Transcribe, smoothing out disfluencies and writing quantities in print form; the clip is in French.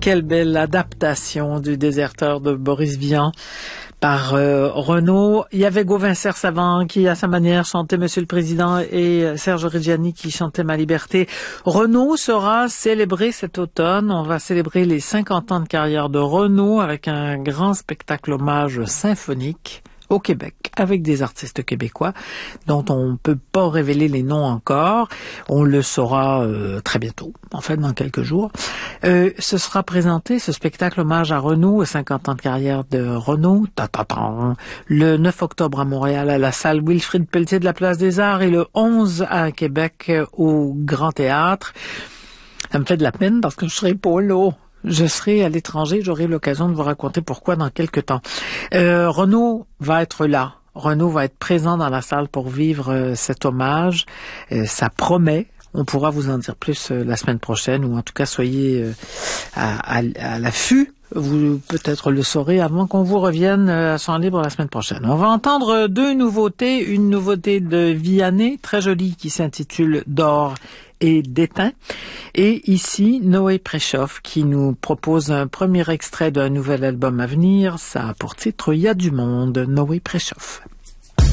quelle belle adaptation du Déserteur de Boris Vian par Renaud. Il y avait Gauvin Serre-Savant qui, à sa manière, chantait Monsieur le Président et Serge Reggiani qui chantait Ma Liberté. Renaud sera célébré cet automne. On va célébrer les 50 ans de carrière de Renaud avec un grand spectacle hommage symphonique au Québec, avec des artistes québécois dont on ne peut pas révéler les noms encore. On le saura très bientôt, en fait dans quelques jours. Ce sera présenté, ce spectacle hommage à Renaud, aux 50 ans de carrière de Renaud, le 9 octobre à Montréal à la salle Wilfrid Pelletier de la Place des Arts et le 11 à Québec au Grand Théâtre. Ça me fait de la peine parce que je serai pas là. Je serai à l'étranger, j'aurai l'occasion de vous raconter pourquoi dans quelques temps. Renaud va être là. Renaud va être présent dans la salle pour vivre cet hommage. Ça promet. On pourra vous en dire plus la semaine prochaine, ou en tout cas soyez à l'affût. Vous peut-être le saurez avant qu'on vous revienne à Chant Libre la semaine prochaine. On va entendre deux nouveautés. Une nouveauté de Vianney, très jolie, qui s'intitule D'or et d'étain. Et ici, Noé Préchoff qui nous propose un premier extrait d'un nouvel album à venir. Ça a pour titre Il y a du monde, Noé Préchoff.